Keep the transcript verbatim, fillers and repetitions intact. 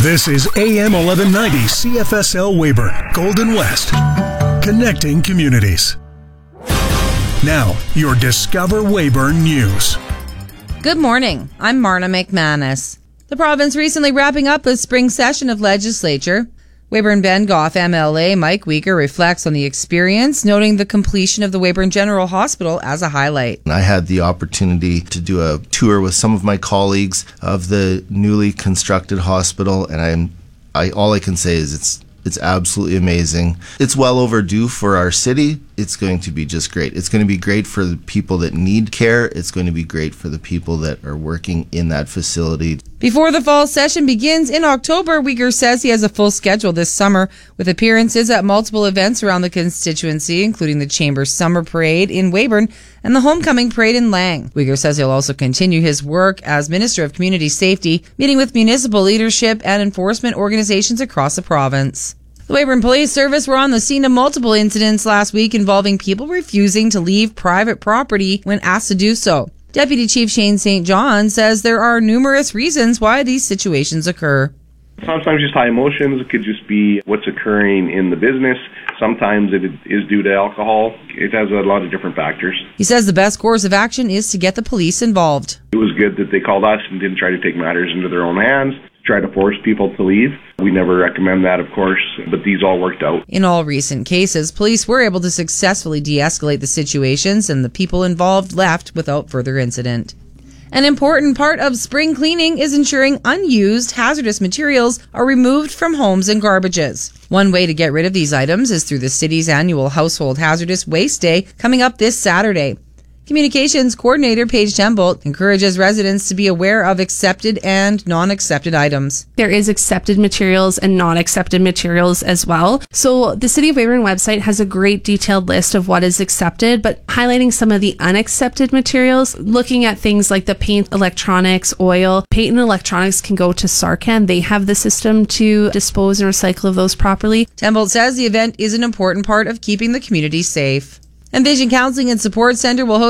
This is A M eleven ninety C F S L Weyburn, Golden West, connecting communities. Now, your Discover Weyburn News. Good morning. I'm Marna McManus. The province recently wrapping up a spring session of legislature. Weyburn-Bengoff M L A Mike Weegar reflects on the experience, noting the completion of the Weyburn General Hospital as a highlight. I had the opportunity to do a tour with some of my colleagues of the newly constructed hospital, and I'm, I all I can say is it's it's absolutely amazing. It's well overdue for our city. It's going to be just great. It's going to be great for the people that need care. It's going to be great for the people that are working in that facility. Before the fall session begins in October, Weegar says he has a full schedule this summer with appearances at multiple events around the constituency, including the Chamber Summer Parade in Weyburn and the Homecoming Parade in Lang. Weegar says he'll also continue his work as Minister of Community Safety, meeting with municipal leadership and enforcement organizations across the province. The Weyburn Police Service were on the scene of multiple incidents last week involving people refusing to leave private property when asked to do so. Deputy Chief Shane Saint John says there are numerous reasons why these situations occur. Sometimes just high emotions. It could just be what's occurring in the business. Sometimes it is due to alcohol. It has a lot of different factors. He says the best course of action is to get the police involved. It was good that they called us and didn't try to take matters into their own hands, try to force people to leave. We never recommend that, of course, but these all worked out. In all recent cases, police were able to successfully de-escalate the situations and the people involved left without further incident. An important part of spring cleaning is ensuring unused hazardous materials are removed from homes and garbages. One way to get rid of these items is through the city's annual Household Hazardous Waste Day coming up this Saturday. Communications Coordinator Paige Tembolt encourages residents to be aware of accepted and non-accepted items. There is accepted materials and non-accepted materials as well. So the City of Weyburn website has a great detailed list of what is accepted, but highlighting some of the unaccepted materials, looking at things like the paint, electronics, oil. Paint and electronics can go to Sarcan. They have the system to dispose and recycle of those properly. Tembolt says the event is an important part of keeping the community safe. And Vision Counseling and Support Center will host